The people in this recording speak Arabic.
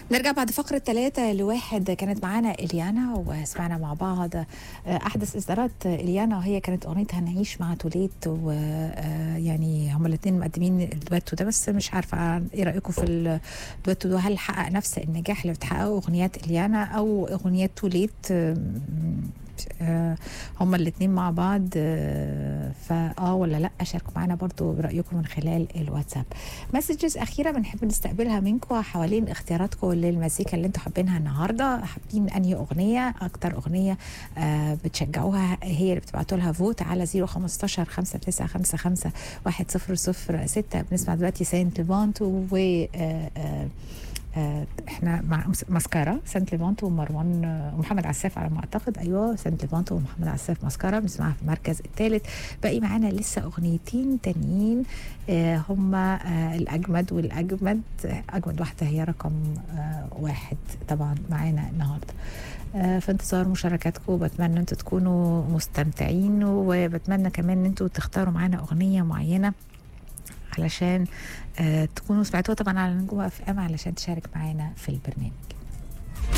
نرجع بعد فقرة 3-1. كانت معانا إليانا وسمعنا مع بعض أحدث إصدارات إليانا، وهي كانت أغنيتها نعيش مع توليت. ويعني هما الاتنين مقدمين الدويتو ده، بس مش عارفة إيه رأيكم في الدويتو ده؟ هل حقق نفس النجاح اللي بتحققه أغنيات إليانا أو أغنيات توليت؟ هما الاتنين مع بعض، ولا لا؟ شاركوا معنا برضو برأيكم من خلال الواتساب. مسجز أخيرة بنحب نستقبلها منكم حوالين اختياراتكم للمزيكا اللي انتوا حابينها النهارده. حابين انهي أغنية اكتر أغنية بتشجعوها؟ هي اللي بتبعتوا لها فوت على 015 5955 1006. بنسمع دلوقتي سانت ليفانت و احنا مع ماسكارا. سانت ليفانت ومروان ومحمد عساف على ما اعتقد. ايوه، سانت ليفانت ومحمد عساف ماسكارا بنسمعها في المركز الثالث. باقي معانا لسه اغنيتين تانيين، هما الاجمد والاجمد. اجمد واحده هي رقم 1 طبعا معانا النهارده. في انتظار مشاركاتكم، بتمنى انتوا تكونوا مستمتعين، وبتمنى كمان ان انتوا تختاروا معانا اغنيه معينه علشان تكونوا سمعتوها طبعا على نجوم FM علشان تشارك معانا في البرنامج.